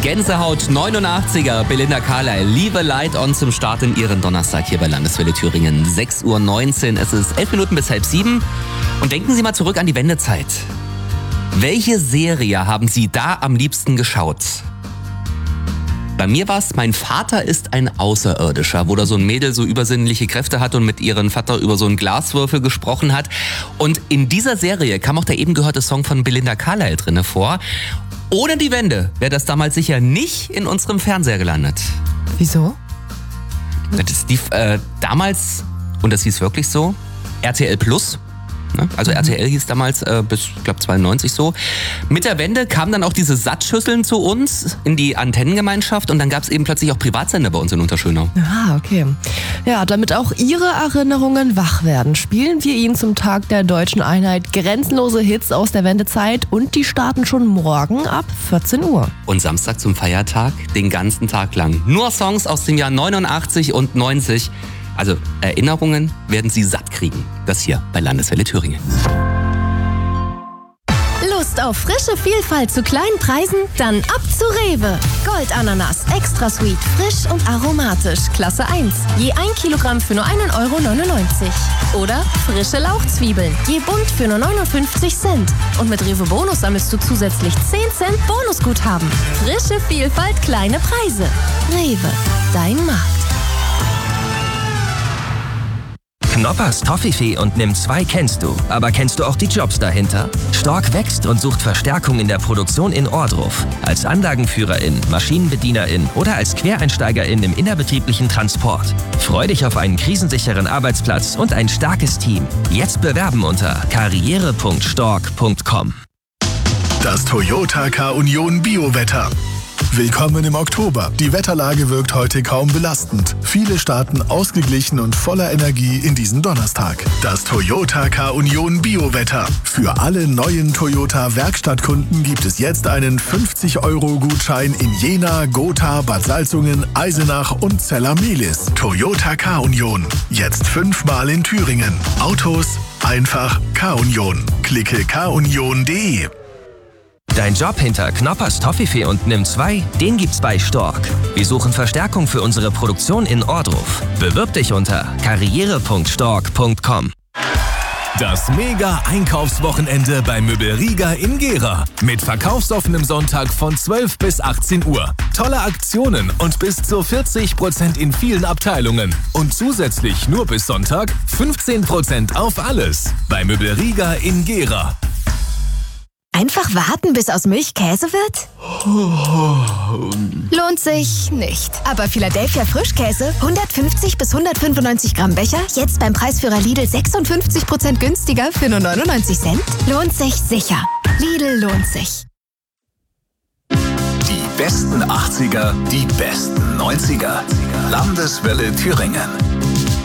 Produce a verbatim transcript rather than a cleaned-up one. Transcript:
Gänsehaut neunundachtziger, Belinda Carlisle, Leave a Light On zum Start in ihren Donnerstag hier bei Landeswelle Thüringen. sechs Uhr neunzehn, es ist elf Minuten bis halb sieben. Und denken Sie mal zurück an die Wendezeit. Welche Serie haben Sie da am liebsten geschaut? Bei mir war es Mein Vater ist ein Außerirdischer, wo da so ein Mädel so übersinnliche Kräfte hat und mit ihrem Vater über so einen Glaswürfel gesprochen hat. Und in dieser Serie kam auch der eben gehörte Song von Belinda Carlisle drinne vor. Ohne die Wende wäre das damals sicher nicht in unserem Fernseher gelandet. Wieso? Das lief äh, damals, und das hieß wirklich so, R T L Plus. Ne? Also mhm. R T L hieß damals äh, bis, ich glaube, zweiundneunzig so. Mit der Wende kamen dann auch diese Sattschüsseln zu uns in die Antennengemeinschaft und dann gab es eben plötzlich auch Privatsender bei uns in Unterschönau. Ah, okay. Ja, damit auch Ihre Erinnerungen wach werden, spielen wir Ihnen zum Tag der Deutschen Einheit grenzenlose Hits aus der Wendezeit und die starten schon morgen ab vierzehn Uhr. Und Samstag zum Feiertag den ganzen Tag lang. Nur Songs aus dem Jahr neunundachtzig und neunzig. Also Erinnerungen werden Sie satt kriegen. Das hier bei Landeswelle Thüringen. Lust auf frische Vielfalt zu kleinen Preisen? Dann ab zu Rewe. Goldananas, extra sweet, frisch und aromatisch, Klasse eins. Je ein Kilogramm für nur einen Euro neunundneunzig. Oder frische Lauchzwiebeln, je bunt für nur neunundfünfzig Cent. Und mit Rewe Bonus sammelst du zusätzlich zehn Cent Bonusguthaben. Frische Vielfalt, kleine Preise. Rewe, dein Markt. Knoppers Toffifee und Nimm zwei kennst du. Aber kennst du auch die Jobs dahinter? Stork wächst und sucht Verstärkung in der Produktion in Ohrdruf. Als Anlagenführerin, Maschinenbedienerin oder als Quereinsteigerin im innerbetrieblichen Transport. Freu dich auf einen krisensicheren Arbeitsplatz und ein starkes Team. Jetzt bewerben unter karriere punkt stork punkt com. Das Toyota K-Union Biowetter. Willkommen im Oktober. Die Wetterlage wirkt heute kaum belastend. Viele starten ausgeglichen und voller Energie in diesen Donnerstag. Das Toyota K-Union Biowetter. Für alle neuen Toyota Werkstattkunden gibt es jetzt einen fünfzig Euro Gutschein in Jena, Gotha, Bad Salzungen, Eisenach und Zella-Mehlis. Toyota K-Union. Jetzt fünfmal in Thüringen. Autos einfach K-Union. Klicke k union punkt de. Dein Job hinter Knoppers Toffifee und Nimm zwei, den gibt's bei Stork. Wir suchen Verstärkung für unsere Produktion in Ohrdruf. Bewirb dich unter karriere punkt stork punkt com. Das Mega-Einkaufswochenende bei Möbel Rieger in Gera. Mit verkaufsoffenem Sonntag von zwölf bis achtzehn Uhr. Tolle Aktionen und bis zu vierzig Prozent in vielen Abteilungen. Und zusätzlich nur bis Sonntag fünfzehn Prozent auf alles. Bei Möbel Rieger in Gera. Einfach warten, bis aus Milch Käse wird? Lohnt sich nicht. Aber Philadelphia Frischkäse, hundertfünfzig bis hundertfünfundneunzig Gramm Becher, jetzt beim Preisführer Lidl sechsundfünfzig Prozent günstiger für nur neunundneunzig Cent? Lohnt sich sicher. Lidl lohnt sich. Die besten achtziger, die besten neunziger. Landeswelle Thüringen.